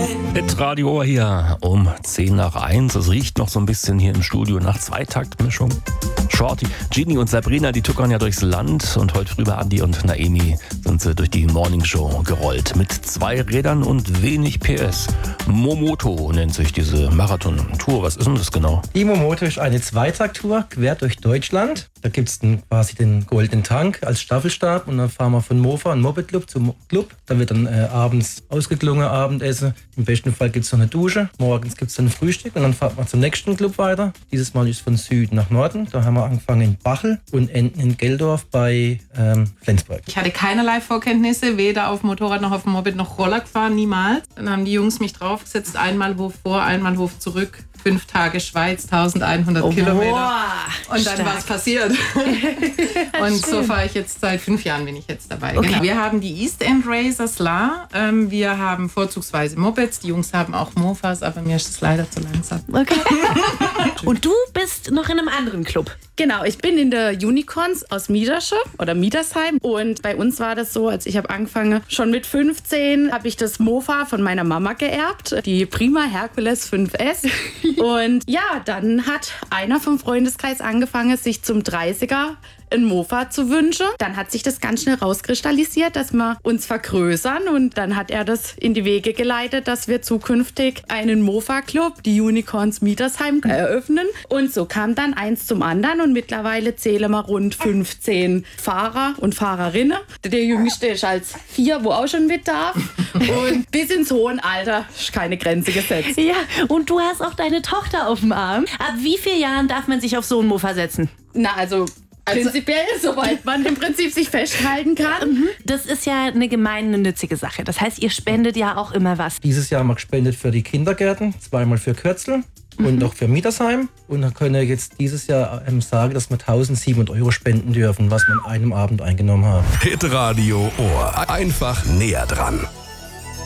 Radio hier um 10 nach 1. Es riecht noch so ein bisschen hier im Studio nach Zweitaktmischung. Shorty, Ginny und Sabrina, die tuckern ja durchs Land. Und heute früh bei Andi und Naemi sind sie durch die Morningshow gerollt. Mit 2 Rädern und wenig PS. Momoto nennt sich diese Marathon-Tour. Was ist denn das genau? Die Momoto ist eine Zweitaktour quer durch Deutschland. Da gibt es quasi den Goldenen Tank als Staffelstab und dann fahren wir von Mofa und Moped Club zum Club. Da wird dann abends ausgeklungen, Abendessen. Im besten Fall gibt es noch eine Dusche. Morgens gibt es dann ein Frühstück und dann fahren wir zum nächsten Club weiter. Dieses Mal ist von Süden nach Norden. Da haben wir angefangen in Bachel und enden in Geldorf bei Flensburg. Ich hatte keinerlei Vorkenntnisse, weder auf Motorrad noch auf dem Moped noch Roller gefahren, niemals. Dann haben die Jungs mich draufgesetzt, einmal Hof vor, einmal Hof zurück. 5 Tage Schweiz, 1100 Kilometer. Boah, und dann war es passiert. Und so fahre ich jetzt seit 5 Jahren, bin ich jetzt dabei. Okay. Genau. Wir haben die East End Racers La. Wir haben vorzugsweise Mopeds. Die Jungs haben auch Mofas, aber mir ist es leider zu langsam. Okay. Und du bist noch in einem anderen Club. Genau, ich bin in der Unicorns aus Miedersheim und bei uns war das so, als ich habe angefangen, schon mit 15 habe ich das Mofa von meiner Mama geerbt, die Prima Hercules 5S und ja, dann hat einer vom Freundeskreis angefangen, sich zum 30er ein Mofa zu wünschen. Dann hat sich das ganz schnell rauskristallisiert, dass wir uns vergrößern und dann hat er das in die Wege geleitet, dass wir zukünftig einen Mofa-Club, die Unicorns Miedersheim, eröffnen und so kam dann eins zum anderen und mittlerweile zählen wir rund 15 Fahrer und Fahrerinnen. Der Jüngste ist als 4, wo auch schon mit darf und bis ins hohe Alter ist keine Grenze gesetzt. Ja, und du hast auch deine Tochter auf dem Arm. Ab wie vielen Jahren darf man sich auf so ein Mofa setzen? Na, also prinzipiell, soweit man im Prinzip sich festhalten kann. Das ist ja eine gemeinnützige Sache. Das heißt, ihr spendet ja auch immer was. Dieses Jahr haben wir gespendet für die Kindergärten, 2-mal für Kürzel und auch für Miedersheim. Und dann können wir jetzt dieses Jahr sagen, dass wir 1700 € spenden dürfen, was wir an einem Abend eingenommen haben. Hitradio Ohr. Einfach näher dran.